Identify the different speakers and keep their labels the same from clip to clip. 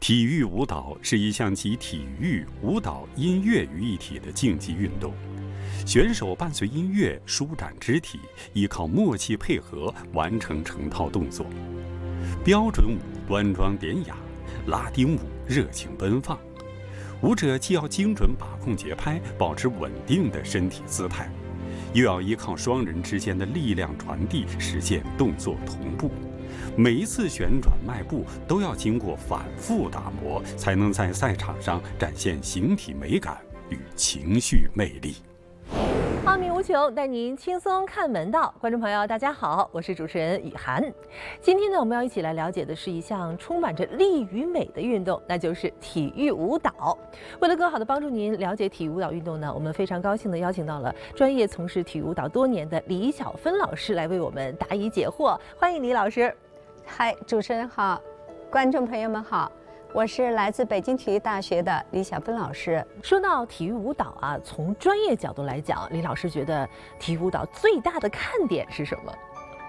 Speaker 1: 体育舞蹈是一项集体育、舞蹈、音乐于一体的竞技运动，选手伴随音乐舒展肢体，依靠默契配合完成成套动作。标准舞端庄典雅，拉丁舞热情奔放。舞者既要精准把控节拍，保持稳定的身体姿态，又要依靠双人之间的力量传递，实现动作同步。每一次旋转迈步都要经过反复打磨，才能在赛场上展现形体美感与情绪魅力。
Speaker 2: 奥秘无穷，带您轻松看门道。观众朋友，大家好，我是主持人雨涵。今天呢，我们要一起来了解的是一项充满着力与美的运动，那就是体育舞蹈。为了更好的帮助您了解体育舞蹈运动呢，我们非常高兴地邀请到了专业从事体育舞蹈多年的李晓芬老师来为我们答疑解惑。欢迎李老师。
Speaker 3: 嗨，主持人好，观众朋友们好。我是来自北京体育大学的李晓芬老师。
Speaker 2: 说到体育舞蹈啊，从专业角度来讲，李老师觉得体育舞蹈最大的看点是什么？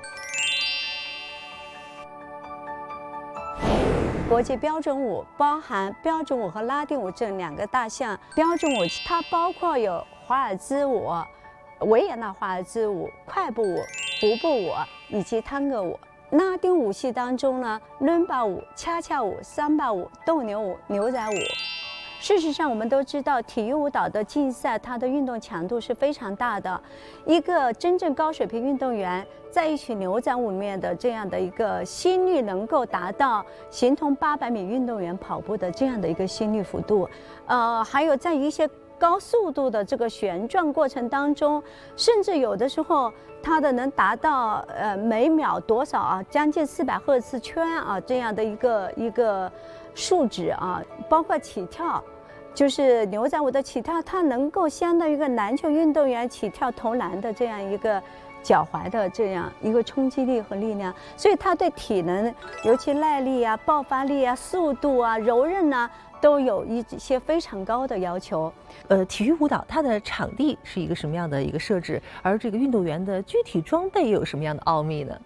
Speaker 3: 国际标准舞包含标准舞和拉丁舞这两个大项。标准舞它包括有华尔兹舞、维也纳华尔兹舞、快步舞、徒步舞以及探戈舞。拉丁舞系当中呢，伦巴舞、恰恰舞、桑巴舞、斗牛舞、牛仔舞。事实上，我们都知道，体育舞蹈的竞赛，它的运动强度是非常大的。一个真正高水平运动员，在一曲牛仔舞里面的这样的一个心率，能够达到形同800米运动员跑步的这样的一个心率幅度。还有在一些高速度的这个旋转过程当中，甚至有的时候它的能达到每秒多少啊，将近400赫兹圈啊这样的一个数值啊，包括起跳，就是牛仔舞的起跳，它能够相当于一个篮球运动员起跳投篮的这样一个脚踝的这样一个冲击力和力量，所以它对体能，尤其耐力啊、爆发力啊、速度啊、柔韧啊，都有一些非常高的要求。
Speaker 2: 体育舞蹈它的场地是一个什么样的一个设置？而这个运动员的具体装备又有什么样的奥秘呢？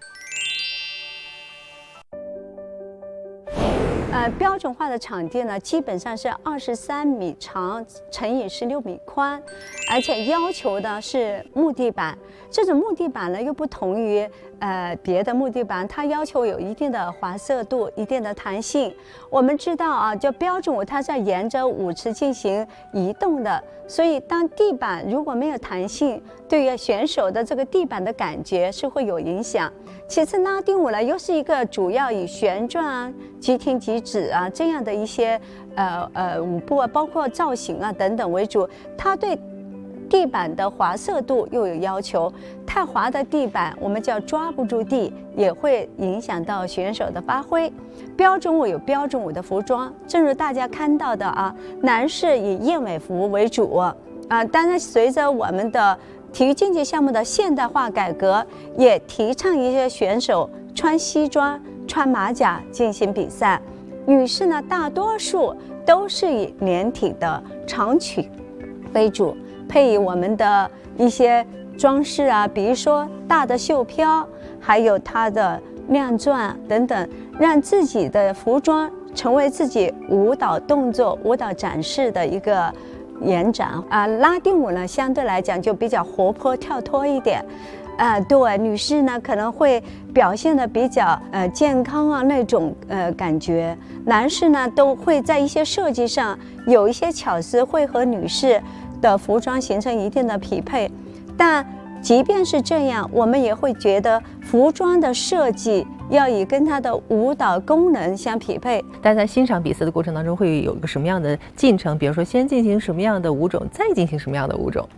Speaker 3: 标准化的场地呢，基本上是23米长乘以16米宽，而且要求的是木地板。这种木地板呢，又不同于别的木地板，它要求有一定的滑色度、一定的弹性。我们知道啊，就标准舞它是要沿着舞池进行移动的，所以当地板如果没有弹性，对于选手的这个地板的感觉是会有影响。其次，拉丁舞呢又是一个主要以旋转啊、即停即止啊这样的一些舞步啊，包括造型啊等等为主，它对地板的滑色度又有要求。太滑的地板我们叫抓不住地，也会影响到选手的发挥。标准舞有标准舞的服装，正如大家看到的啊，男士以燕尾服为主啊。当然，随着我们的体育竞技项目的现代化改革，也提倡一些选手穿西装、穿马甲进行比赛。女士呢，大多数都是以连体的长裙为主，配以我们的一些装饰啊，比如说大的袖飘，还有它的亮钻等等，让自己的服装成为自己舞蹈动作、舞蹈展示的一个延展拉丁舞呢，相对来讲就比较活泼跳脱一点。对，女士呢可能会表现的比较健康啊那种感觉，男士呢都会在一些设计上有一些巧思，会和女士的服装形成一定的匹配。但即便是这样，我们也会觉得服装的设计要以跟它的舞蹈功能相匹配。
Speaker 2: 但在欣赏比赛的过程当中，会有一个什么样的进程？比如说，先进行什么样的舞种，再进行什么样的舞种？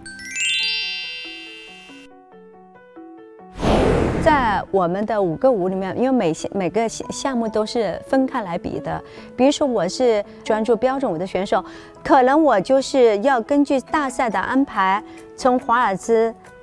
Speaker 3: 在我们的5个舞里面，因为每个项目都是分开来比的。比如说，我是专注标准舞的选手，可能我就是要根据大赛的安排，从华尔兹